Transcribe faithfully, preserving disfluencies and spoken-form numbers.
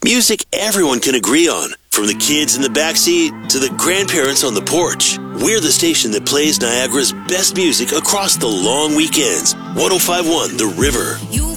Music everyone can agree on, from the kids in the backseat to the grandparents on the porch. We're the station that plays Niagara's best music across the long weekends. one oh five point one The River. You